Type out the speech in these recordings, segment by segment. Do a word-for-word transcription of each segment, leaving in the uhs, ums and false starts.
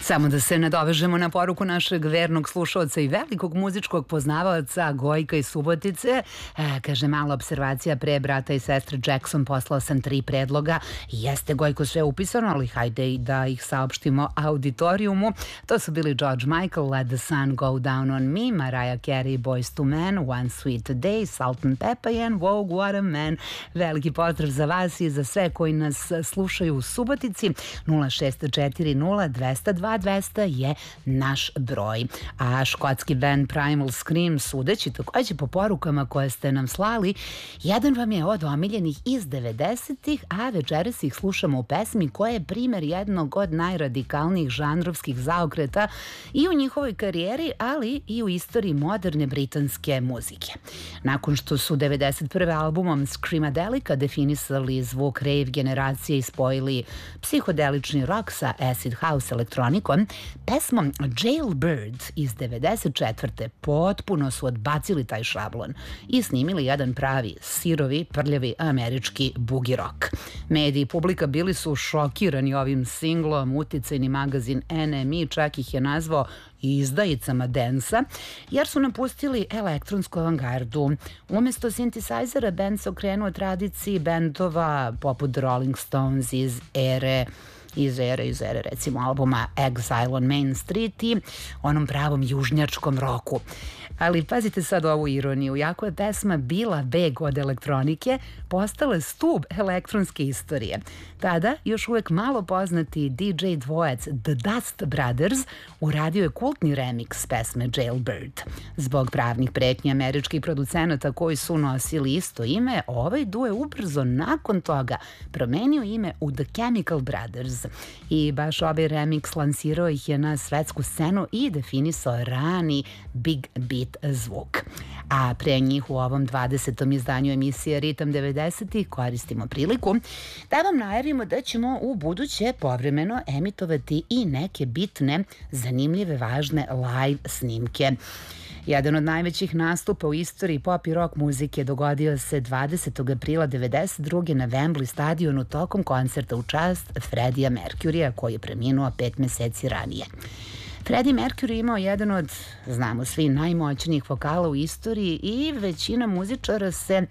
Samo da se nadovežemo na poruku našeg vernog slušalca i velikog muzičkog poznavaoca Gojka iz Subotice. E, kaže, mala observacija pre brata i sestre Jackson, poslao sam tri predloga. Jeste, Gojko, sve upisano, ali hajde i da ih saopštimo auditorijumu. To su bili George Michael, Let the Sun Go Down on Me, Mariah Carey, Boyz two Men, One Sweet Day, Salt and Pepper and Vogue, What a Man. Veliki pozdrav za vas i za sve koji nas slušaju u Subotici. nula šest četiri nula dva zero dva dva zero zero je naš broj. A škotski band Primal Scream, sudeći takođe po porukama koje ste nam slali, jedan vam je od omiljenih iz devedesetih, a večeras ih slušamo u pesmi koja je primer jednog od najradikalnijih žanrovskih zaokreta i u njihovoj karijeri, ali i u istoriji moderne britanske muzike. Nakon što su devedeset prve albumom Screamadelica definisali zvuk rave generacije i spojili psihodelični rock sa acid house elektronikom, pesmom Jailbird iz devedeset četvrte potpuno su odbacili taj šablon i snimili jedan pravi, sirovi, prljavi američki boogie rock. Mediji i publika bili su šokirani ovim singlom, uticajni magazin N M E čak ih je nazvao izdajicama densa, jer su napustili elektronsku avangardu. Umesto sintisajzera, band se okrenuo tradiciji bendova poput Rolling Stones iz ere iz ere, iz ere recimo albuma Exile on Main Street i onom pravom južnjačkom roku. Ali pazite sad ovu ironiju, jako je pesma bila beg od elektronike, postala stub elektronske istorije. Tada još uvek malo poznati D J dvojac The Dust Brothers uradio je kultni remix pesme Jailbird. Zbog pravnih pretnji američkih producenata koji su nosili isto ime, ovaj duo je ubrzo nakon toga promenio ime u The Chemical Brothers. I baš ovaj remix lansirao ih je na svetsku scenu i definisao rani big beat zvuk. A pre njih u ovom dvadesetom izdanju emisije Ritam devedesetih koristimo priliku da vam najavimo da ćemo u buduće povremeno emitovati i neke bitne, zanimljive, važne live snimke. Jedan od najvećih nastupa u istoriji pop i rock muzike dogodio se dvadesetog aprila devedeset druge na Wembley stadionu tokom koncerta u čast Freddija Mercurya, koji je preminuo pet meseci ranije. Freddie Mercury imao jedan od, znamo svi, najmoćnijih vokala u istoriji i većina muzičara se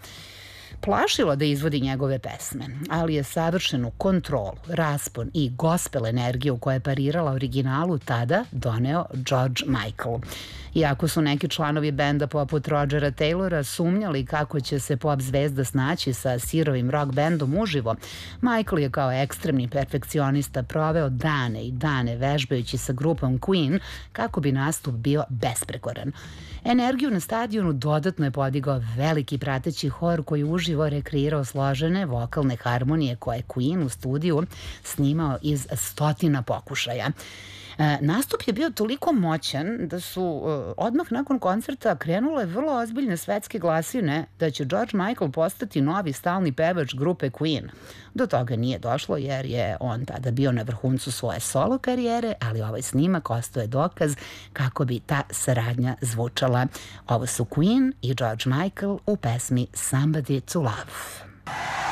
plašilo da izvodi njegove pesme, ali je savršenu kontrolu, raspon i gospel energiju koja je parirala originalu tada doneo George Michael. Iako su neki članovi benda poput Rodgera Taylora sumnjali kako će se pop zvezda snaći sa sirovim rock bandom uživo, Michael je kao ekstremni perfekcionista proveo dane i dane vežbajući sa grupom Queen kako bi nastup bio besprekoran. Energiju na stadionu dodatno je podigao veliki prateći hor koji uživo rekreirao složene vokalne harmonije koje je Queen u studiju snimao iz stotina pokušaja. E, nastup je bio toliko moćan da su e, odmah nakon koncerta krenule vrlo ozbiljne svetske glasine da će George Michael postati novi stalni pevač grupe Queen. Do toga nije došlo jer je on tada bio na vrhuncu svoje solo karijere, ali ovaj snimak ostao je dokaz kako bi ta saradnja zvučala. Ovo su Queen i George Michael u pesmi Somebody to Love.